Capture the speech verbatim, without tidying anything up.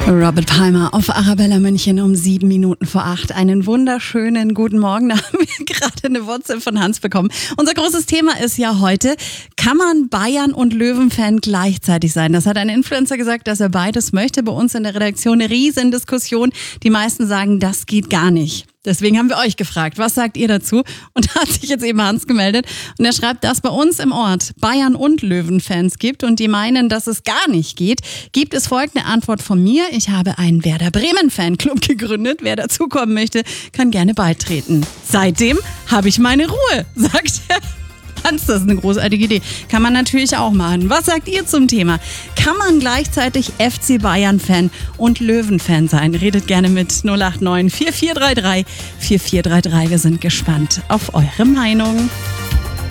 Robert Palmer auf Arabella München um sieben Minuten vor acht. Einen wunderschönen guten Morgen. Da haben wir gerade eine WhatsApp von Hans bekommen. Unser großes Thema ist ja heute, kann man Bayern- und Löwen-Fan gleichzeitig sein? Das hat ein Influencer gesagt, dass er beides möchte. Bei uns in der Redaktion eine riesen Diskussion. Die meisten sagen, das geht gar nicht. Deswegen haben wir euch gefragt, was sagt ihr dazu? Und da hat sich jetzt eben Hans gemeldet und er schreibt, dass bei uns im Ort Bayern- und Löwen-Fans gibt und die meinen, dass es gar nicht geht, gibt es folgende Antwort von mir. Ich habe einen Werder Bremen-Fanclub gegründet. Wer dazukommen möchte, kann gerne beitreten. Seitdem habe ich meine Ruhe, sagt er. Hans, das ist eine großartige Idee. Kann man natürlich auch machen. Was sagt ihr zum Thema? Kann man gleichzeitig F C Bayern-Fan und Löwen-Fan sein? Redet gerne mit null acht neun vier vier drei drei vier vier drei drei. Wir sind gespannt auf eure Meinung.